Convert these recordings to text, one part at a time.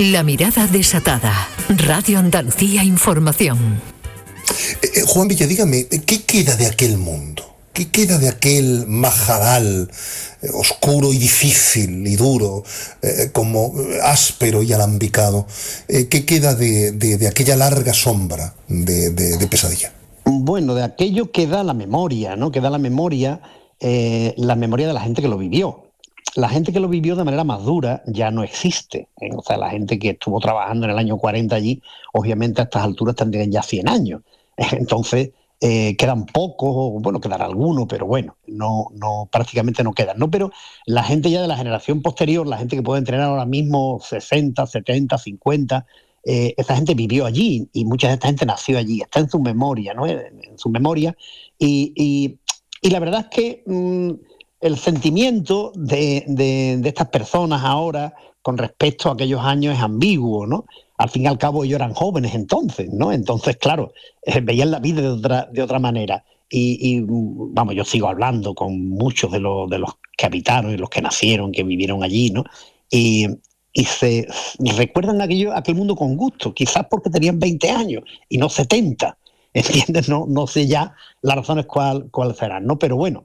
La mirada desatada. Radio Andalucía Información. Juan Villa, dígame, ¿qué queda de aquel mundo? ¿Qué queda de aquel Majadal oscuro y difícil y duro, como áspero y alambicado? ¿Qué queda de aquella larga sombra de pesadilla? Bueno, de aquello queda la memoria, ¿no? Queda la memoria de la gente que lo vivió. La gente que lo vivió de manera más dura ya no existe. O sea, la gente que estuvo trabajando en el año 40 allí, obviamente a estas alturas tendrían ya 100 años. Entonces, quedan pocos, bueno, quedará alguno, pero bueno, no, prácticamente no quedan, ¿no? Pero la gente ya de la generación posterior, la gente que puede tener ahora mismo 60, 70, 50, esa gente vivió allí y mucha de esta gente nació allí, está en su memoria, ¿no? En su memoria. Y la verdad es que el sentimiento de estas personas ahora con respecto a aquellos años es ambiguo, ¿no? Al fin y al cabo ellos eran jóvenes entonces, ¿no? Entonces, claro, veían la vida de otra manera. Y vamos, yo sigo hablando con muchos de los que habitaron y los que nacieron, que vivieron allí, ¿no? Y se recuerdan aquel mundo con gusto, quizás porque tenían 20 años y no 70, ¿entiendes? No sé ya las razones cuáles serán, ¿no? Pero bueno,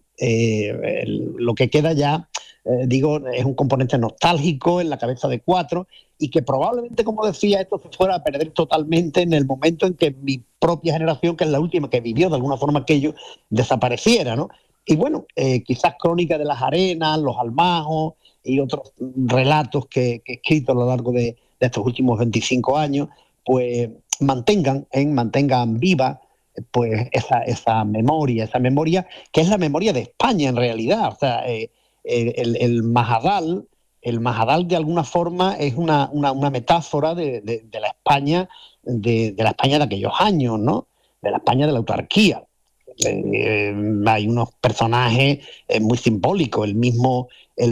lo que queda ya, es un componente nostálgico en la cabeza de Cuatro y que probablemente, como decía, esto se fuera a perder totalmente en el momento en que mi propia generación, que es la última que vivió de alguna forma aquello, desapareciera, ¿no? Y bueno, quizás Crónica de las Arenas, Los Almajos y otros relatos que he escrito a lo largo de estos últimos 25 años, pues mantengan viva pues esa memoria que es la memoria de España en realidad. O sea, el Majadal de alguna forma es una metáfora de la España de la España de aquellos años, ¿no? De la España de la autarquía. Hay unos personajes muy simbólicos. El mismo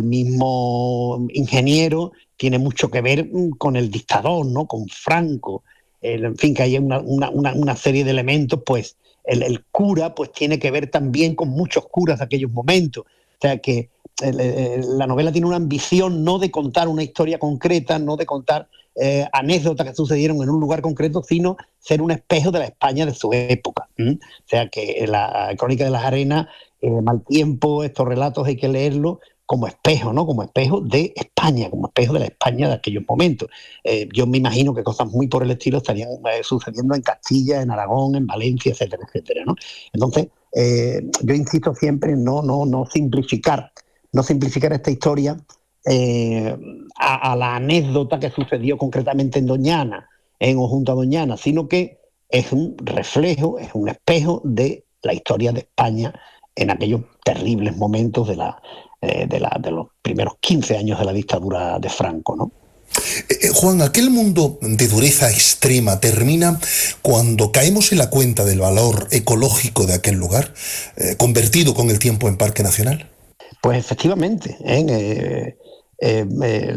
ingeniero tiene mucho que ver con el dictador, ¿no? Con Franco. En fin, que hay una serie de elementos, pues el cura pues tiene que ver también con muchos curas de aquellos momentos. O sea que la novela tiene una ambición no de contar una historia concreta, no de contar anécdotas que sucedieron en un lugar concreto, sino ser un espejo de la España de su época. O sea que la Crónica de las Arenas, Mal Tiempo, estos relatos hay que leerlos como espejo, ¿no? Como espejo de España, como espejo de la España de aquellos momentos. Yo me imagino que cosas muy por el estilo estarían sucediendo en Castilla, en Aragón, en Valencia, etcétera, etcétera, ¿no? Entonces, yo insisto siempre en no simplificar esta historia a la anécdota que sucedió concretamente en Doñana, o junto a Doñana, sino que es un reflejo, es un espejo de la historia de España en aquellos terribles momentos de los primeros 15 años de la dictadura de Franco, ¿no? Juan, aquel mundo de dureza extrema termina cuando caemos en la cuenta del valor ecológico de aquel lugar, convertido con el tiempo en parque nacional. Pues efectivamente,